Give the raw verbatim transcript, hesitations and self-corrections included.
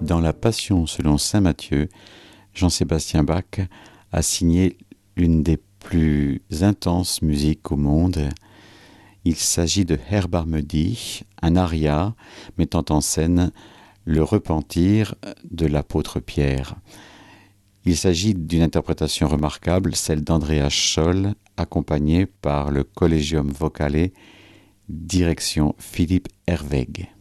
Dans la Passion selon saint Matthieu, Jean-Sébastien Bach a signé l'une des plus intenses musiques au monde. Il s'agit de Herr barme dich, un aria mettant en scène le repentir de l'apôtre Pierre. Il s'agit d'une interprétation remarquable, celle d'Andreas Scholl, accompagné par le Collegium Vocale, direction Philippe Herwegh.